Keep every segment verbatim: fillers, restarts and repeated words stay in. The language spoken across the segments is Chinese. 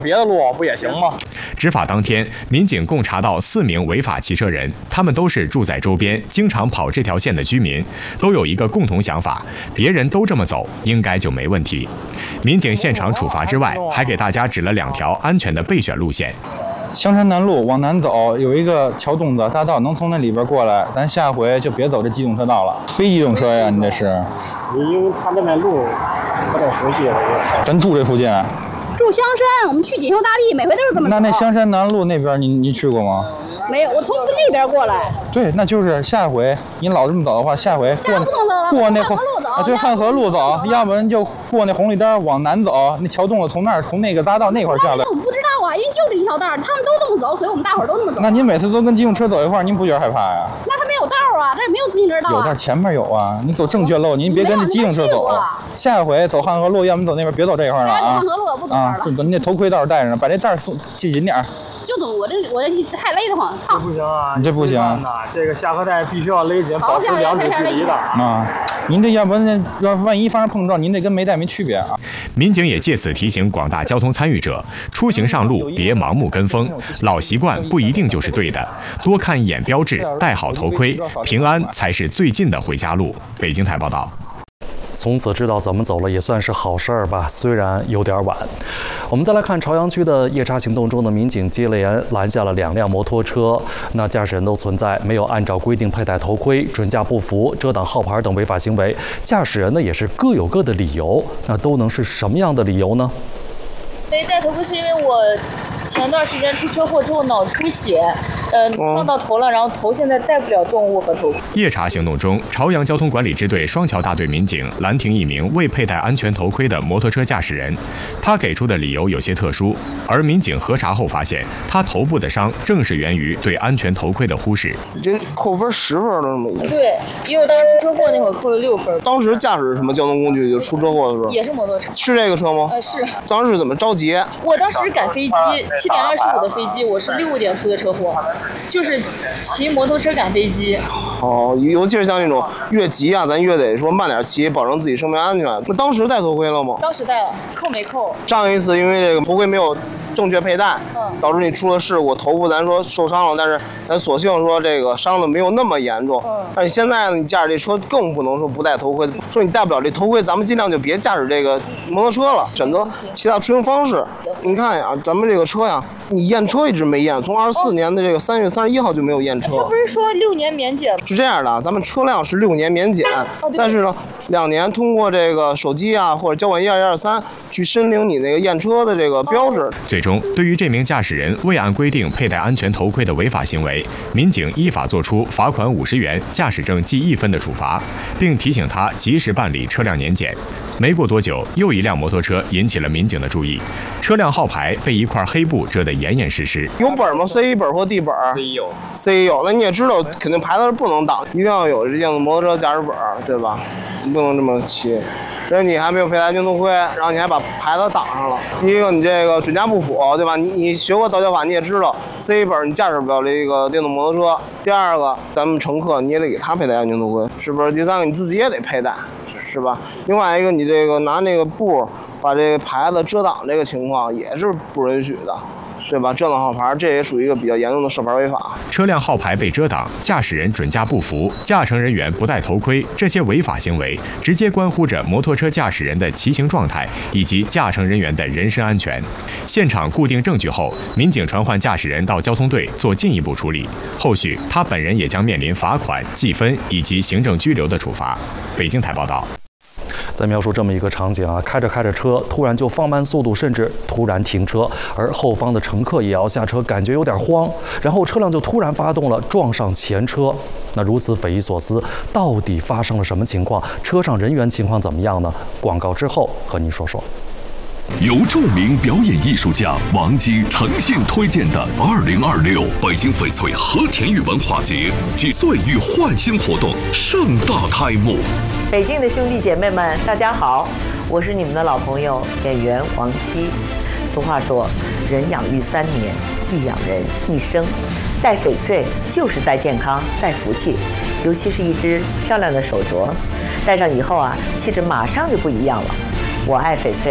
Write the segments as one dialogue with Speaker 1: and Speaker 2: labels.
Speaker 1: 别的路不也行吗？
Speaker 2: 执法当天，民警共查到四名违法骑车人，他们都是住在周边、经常跑这条线的居民，都有一个共同想法：别人都这么走，应该就没问题。民警现场处罚之外，还给大家指了两条安全的备选路线。
Speaker 3: 香山南路往南走，有一个桥洞子大道，能从那里边过来。咱下回就别走这机动车道了，非机动车呀！你这是？
Speaker 1: 因为他那边路不太熟悉。
Speaker 3: 咱住这附近？
Speaker 4: 住香山，我们去锦绣大地，每回都是这么走。
Speaker 3: 那那香山南路那边，你你去过吗？
Speaker 4: 没有，我从那边过来。
Speaker 3: 对，那就是下回你老这么走的话，下回过过那红啊，对，汉河路走，要不然就过那红绿灯往南走，那桥洞子从那儿从那个大道那块下来。
Speaker 4: 我们不知道啊，因为就这一条道，他们都这么走，所以我们大伙儿都这么走。
Speaker 3: 那您每次都跟机动车走一块儿，您不觉得害怕呀？
Speaker 4: 那他没有道啊，这也没有自行车道、啊。
Speaker 3: 有，但前面有啊，你走正确路，您别跟着机动车走。下回走汉河路，要么走那边，别走这一块了啊。
Speaker 4: 汉河路我不走
Speaker 3: 啊，这你那头盔倒是戴着呢，把这带系紧点。
Speaker 4: 就懂我这我这太勒得慌，
Speaker 1: 这不行啊！
Speaker 3: 你这不行，
Speaker 1: 这个下河带必须要勒紧，保持两指距离的
Speaker 3: 啊！您这要不然要万一发生碰撞，您这跟没带没区别啊！
Speaker 2: 民警也借此提醒广大交通参与者，出行上路别盲目跟风，老习惯不一定就是对的，多看一眼标志，戴好头盔，平安才是最近的回家路。北京台报道。
Speaker 5: 从此知道怎么走了，也算是好事儿吧，虽然有点晚。我们再来看朝阳区的夜查行动中的民警接连拦下了两辆摩托车，那驾驶人都存在没有按照规定佩戴头盔、准驾不符、遮挡号牌等违法行为，驾驶人呢也是各有各的理由，那都能是什么样的理由呢？
Speaker 6: 没戴头盔是因为我前段时间出车祸之后脑出血，呃，撞到头了，然后头现在带不了重物和头盔。
Speaker 2: 夜查行动中，朝阳交通管理支队双桥大队民警拦停一名未佩戴安全头盔的摩托车驾驶人，他给出的理由有些特殊，而民警核查后发现，他头部的伤正是源于对安全头盔的忽视。
Speaker 7: 这扣分十分了吗？
Speaker 6: 对，因为我当时出车祸那会儿扣了六分。
Speaker 7: 当时驾驶什么交通工具？就出车祸的时候
Speaker 6: 也是摩托车。
Speaker 7: 是这个车吗？
Speaker 6: 呃，是。
Speaker 7: 当时怎么着急？
Speaker 6: 我当时是赶飞机，七点二十五的飞机，我是六点出的车祸，就是骑摩托车赶飞机。
Speaker 7: 哦，尤其是像那种越急啊，咱越得说慢点骑，保证自己生命安全。那当时戴头盔了吗？
Speaker 6: 当时戴了，扣没扣？
Speaker 7: 上一次因为这个头盔没有正确佩戴，
Speaker 6: 嗯，
Speaker 7: 导致你出了事故，头部咱说受伤了，但是咱所幸说这个伤的没有那么严重。
Speaker 6: 嗯，
Speaker 7: 但是现在呢，你驾驶这车更不能说不戴头盔，说你戴不了这头盔，咱们尽量就别驾驶这个摩托车了，选择其他出行方式。你看呀，咱们这个车呀，你验车一直没验，从二十四年的这个三月三十一号就没有验车。
Speaker 6: 他不是说六年免检？
Speaker 7: 是这样的，咱们车辆是六年免检，
Speaker 6: 哦、
Speaker 7: 但是呢，两年通过这个手机啊或者交管一二一二三去申领你那个验车的这个标志。
Speaker 2: 最终，对于这名驾驶人未按规定佩戴安全头盔的违法行为，民警依法作出罚款五十元、驾驶证记一分的处罚，并提醒他及时办理车辆年检。没过多久，又一辆摩托车引起了民警的注意，车辆号牌被一块黑布遮得严严实实。
Speaker 7: 有本吗 ？C 一本或 D 本
Speaker 1: ？C 一有
Speaker 7: ，C 一有。那你也知道，肯定牌子是不能挡，一定要有这样的摩托车驾驶本，对吧？你不能这么骑。这你还没有佩戴安全头盔，然后你还把牌子挡上了。第一个，你这个准驾不符，对吧？你你学过道交法，你也知道 ，C 一本你驾驶不了这个电动摩托车。第二个，咱们乘客你也得给他佩戴安全头盔，是不是？第三个，你自己也得佩戴。是吧？另外一个，你这个拿那个布把这个牌子遮挡，这个情况也是不允许的，对吧？遮挡号牌，这也属于一个比较严重的涉牌违法。
Speaker 2: 车辆号牌被遮挡，驾驶人准驾不符，驾乘人员不戴头盔，这些违法行为直接关乎着摩托车驾驶人的骑行状态以及驾乘人员的人身安全。现场固定证据后，民警传唤驾驶人到交通队做进一步处理，后续他本人也将面临罚款、记分以及行政拘留的处罚。北京台报道。
Speaker 5: 再描述这么一个场景啊，开着开着车，突然就放慢速度，甚至突然停车，而后方的乘客也要下车，感觉有点慌，然后车辆就突然发动了，撞上前车。那如此匪夷所思，到底发生了什么情况？车上人员情况怎么样呢？广告之后和您说说。
Speaker 8: 由著名表演艺术家王姬诚信推荐的二零二六北京翡翠和田玉文化节暨岁玉焕新活动盛大开幕。
Speaker 9: 北京的兄弟姐妹们，大家好，我是你们的老朋友演员王姬。俗话说，人养育三年，必养人一生。戴翡翠就是戴健康、戴福气，尤其是一只漂亮的手镯，戴上以后啊，气质马上就不一样了。我爱翡翠，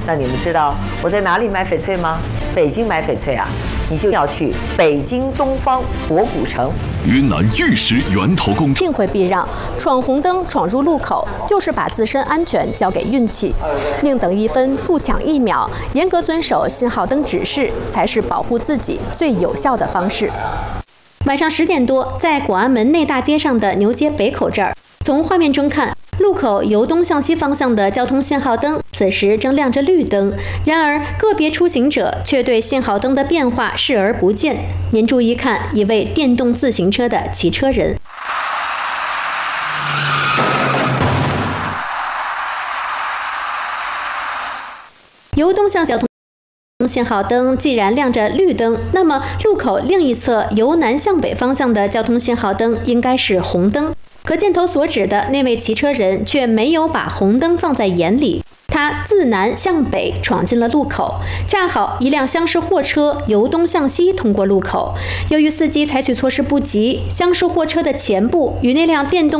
Speaker 9: 那你们知道我在哪里买翡翠吗？北京买翡翠啊，你就要去北京东方博古城。
Speaker 8: 云南玉石源头工程
Speaker 10: 定会避让，闯红灯闯入路口，就是把自身安全交给运气。宁等一分，不抢一秒，严格遵守信号灯指示，才是保护自己最有效的方式。晚上十点多，在广安门内大街上的牛街北口这儿，从画面中看，路口由东向西方向的交通信号灯此时正亮着绿灯，然而个别出行者却对信号灯的变化视而不见。您注意看，一位电动自行车的骑车人。由东向小通信号灯既然亮着绿灯，那么路口另一侧由南向北方向的交通信号灯应该是红灯。可箭头所指的那位骑车人却没有把红灯放在眼里，他自南向北闯进了路口，恰好一辆厢式货车由东向西通过路口。由于司机采取措施不及，厢式货车的前部与那辆电动